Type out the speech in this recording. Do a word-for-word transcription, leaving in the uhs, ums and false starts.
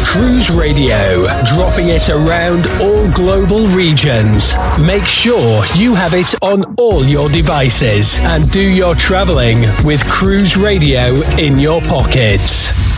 Cruise Radio, dropping it around all global regions. Make sure you have it on all your devices and do your traveling with Cruise Radio in your pockets.